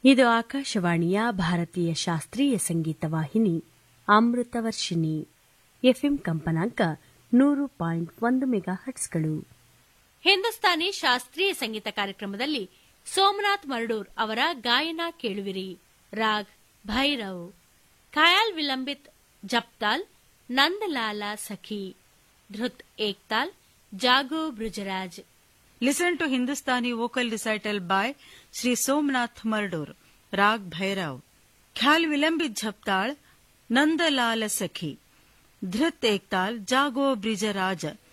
ಇದು ಆಕಾಶವಾಣಿಯ ಭಾರತೀಯ ಶಾಸ್ತ್ರೀಯ ಸಂಗೀತ ವಾಹಿನಿ ಅಮೃತವರ್ಷಿಣಿ. ಎಫ್ಎಂ ಕಂಪನಾಂಕ 100.1 ಮೆಗಾಹರ್ಟ್ಸ್ಗಳು. ಹಿಂದೂಸ್ತಾನಿ ಶಾಸ್ತ್ರೀಯ ಸಂಗೀತ ಕಾರ್ಯಕ್ರಮದಲ್ಲಿ ಸೋಮನಾಥ್ ಮರಡೂರ್ ಅವರ ಗಾಯನ ಕೇಳುವಿರಿ. ರಾಗ್ ಭೈರವ್, ಖಯಾಲ್ ವಿಲಂಬಿತ್ ಜಪ್ತಾಲ್, ನಂದಲಾಲ ಸಖಿ, ಧೃತ್ Ektaal, Jago ಬ್ರುಜರಾಜ್. Listen to Hindustani vocal recital by Sri Somnath Mardur. Rag Bhairav. Khyal Vilambit Jhaptal, Nanda Lal Sakhi. Dhrit Ektal, Jago Brijaraj.